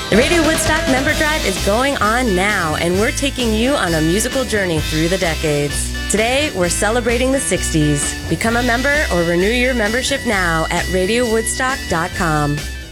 The Radio Woodstock Member Drive is going on now, and we're taking you on a musical journey through the decades. Today, we're celebrating the 60s. Become a member or renew your membership now at RadioWoodstock.com.